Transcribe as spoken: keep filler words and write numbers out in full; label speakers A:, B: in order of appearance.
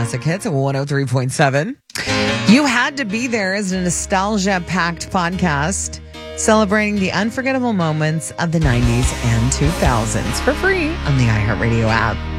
A: Classic Hits at one oh three point seven. You Had to Be There is a nostalgia-packed podcast celebrating the unforgettable moments of the nineties and two thousands for free on the iHeartRadio app.